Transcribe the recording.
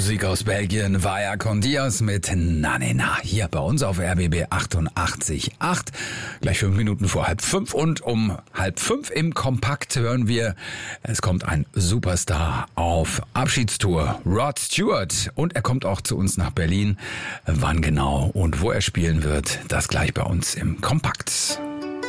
Musik aus Belgien, Vaya con Dios mit Na Ne Na, hier bei uns auf RBB 88.8. Gleich 5 Minuten vor 4:30 und um 4:30 im Kompakt hören wir, es kommt ein Superstar auf Abschiedstour, Rod Stewart. Und er kommt auch zu uns nach Berlin. Wann genau und wo er spielen wird, das gleich bei uns im Kompakt.